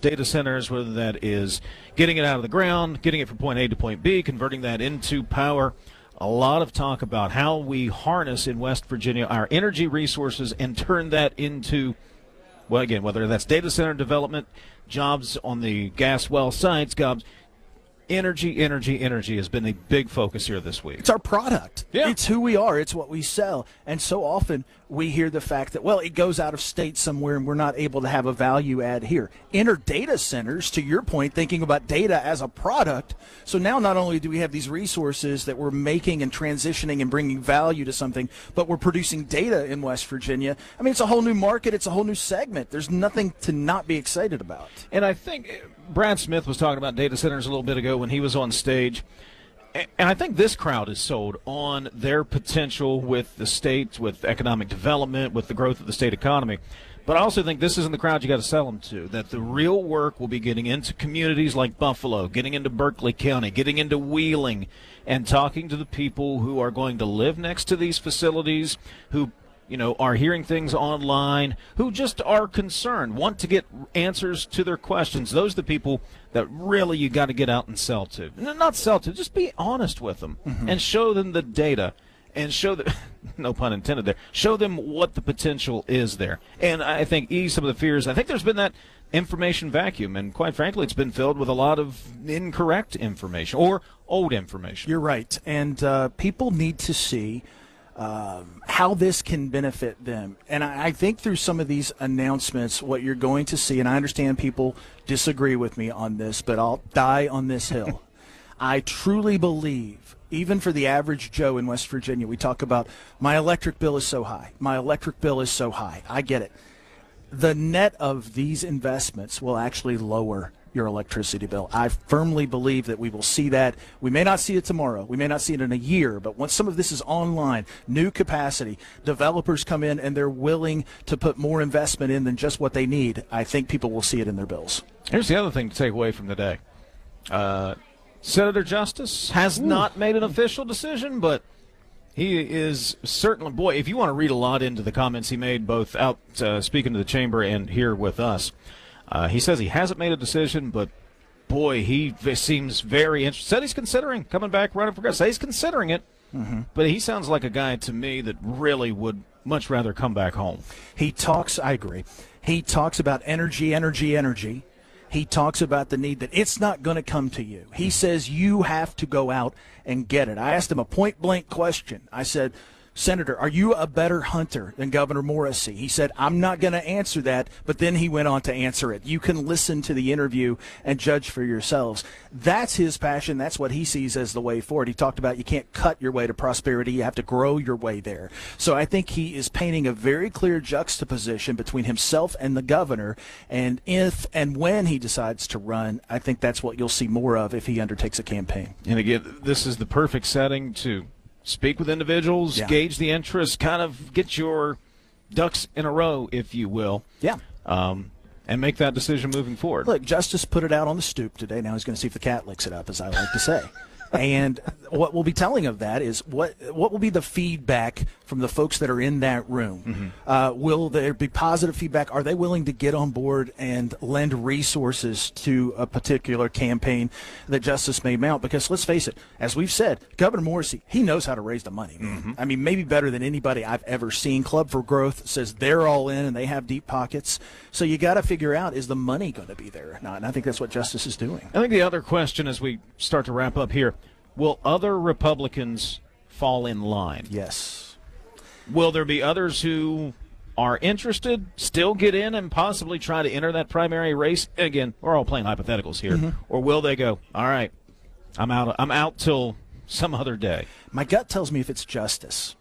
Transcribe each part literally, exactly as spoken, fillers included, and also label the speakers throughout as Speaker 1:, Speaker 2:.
Speaker 1: data centers, whether that is getting it out of the ground, getting it from point A to point B, converting that into power. A lot of talk about how we harness in West Virginia our energy resources and turn that into, well, again, whether that's data center development, jobs on the gas well sites, jobs. Energy, energy, energy has been a big focus here this week.
Speaker 2: It's our product.
Speaker 1: Yeah.
Speaker 2: It's who we are. It's what we sell. And so often we hear the fact that, well, it goes out of state somewhere and we're not able to have a value add here. Enter data centers, to your point, thinking about data as a product. So now not only do we have these resources that we're making and transitioning and bringing value to something, but we're producing data in West Virginia. I mean, it's a whole new market. It's a whole new segment. There's nothing to not be excited about.
Speaker 1: And I think Brad Smith was talking about data centers a little bit ago when he was on stage. And I think this crowd is sold on their potential with the state, with economic development, with the growth of the state economy. But I also think this isn't the crowd you got to sell them to, that the real work will be getting into communities like Buffalo, getting into Berkeley County, getting into Wheeling, and talking to the people who are going to live next to these facilities, who you know, are hearing things online, who just are concerned, want to get answers to their questions. Those are the people that really you got to get out and sell to. No, not sell to, just be honest with them mm-hmm. and show them the data and show them, no pun intended there, show them what the potential is there. And I think ease some of the fears. I think there's been that information vacuum, and quite frankly, it's been filled with a lot of incorrect information or old information.
Speaker 2: You're right. And uh, people need to see Um, how this can benefit them. And I, I think through some of these announcements, what you're going to see, and I understand people disagree with me on this, but I'll die on this hill. I truly believe, even for the average Joe in West Virginia, we talk about my electric bill is so high. My electric bill is so high. I get it. The net of these investments will actually lower your electricity bill. I firmly believe that we will see that. We may not see it tomorrow. We may not see it in a year, but once some of this is online, new capacity, developers come in and they're willing to put more investment in than just what they need, I think people will see it in their bills.
Speaker 1: Here's the other thing to take away from the day. Uh, Senator Justice has Ooh. not made an official decision, but he is certainly, boy, if you want to read a lot into the comments he made, both out uh, speaking to the chamber and here with us, Uh, he says he hasn't made a decision, but, boy, he seems very interested. Said he's considering coming back running for Congress. Said he's considering it, mm-hmm. but he sounds like a guy to me that really would much rather come back home.
Speaker 2: He talks, I agree, he talks about energy, energy, energy. He talks about the need that it's not going to come to you. He says you have to go out and get it. I asked him a point-blank question. I said, Senator, are you a better hunter than Governor Morrisey? He said, I'm not going to answer that, but then he went on to answer it. You can listen to the interview and judge for yourselves. That's his passion. That's what he sees as the way forward. He talked about you can't cut your way to prosperity. You have to grow your way there. So I think he is painting a very clear juxtaposition between himself and the governor, and if and when he decides to run, I think that's what you'll see more of if he undertakes a campaign.
Speaker 1: And again, this is the perfect setting to speak with individuals, yeah. gauge the interest, kind of get your ducks in a row, if you will.
Speaker 2: Yeah.
Speaker 1: Um, and make that decision moving forward.
Speaker 2: Look, Justice put it out on the stoop today. Now he's going to see if the cat licks it up, as I like to say. And what we'll be telling of that is what what will be the feedback from the folks that are in that room? Mm-hmm. Uh, will there be positive feedback? Are they willing to get on board and lend resources to a particular campaign that Justice may mount? Because let's face it, as we've said, Governor Morrisey, he knows how to raise the money. Mm-hmm. I mean, maybe better than anybody I've ever seen. Club for Growth says they're all in and they have deep pockets. So you got to figure out, is the money going to be there or not? And I think that's what Justice is doing.
Speaker 1: I think the other question as we start to wrap up here, will other Republicans fall in line?
Speaker 2: Yes.
Speaker 1: Will there be others who are interested, still get in, and possibly try to enter that primary race? Again, we're all playing hypotheticals here. Mm-hmm. Or will they go, all right, I'm out, I'm out till some other day?
Speaker 2: My gut tells me if it's Justice,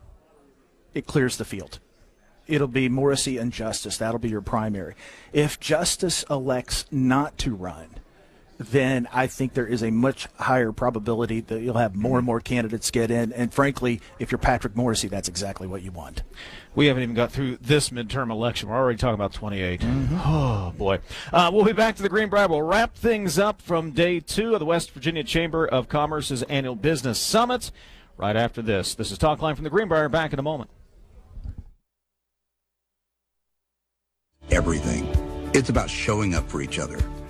Speaker 2: it clears the field. It'll be Morrisey and Justice. That'll be your primary. If Justice elects not to run, then I think there is a much higher probability that you'll have more and more candidates get in. And frankly, if you're Patrick Morrisey, that's exactly what you want.
Speaker 1: We haven't even got through this midterm election. We're already talking about twenty-eight. Mm-hmm. Oh, boy. Uh, we'll be back to the Greenbrier. We'll wrap things up from day two of the West Virginia Chamber of Commerce's annual business summit right after this. This is Talk Line from the Greenbrier. Back in a moment.
Speaker 3: Everything. It's about showing up for each other.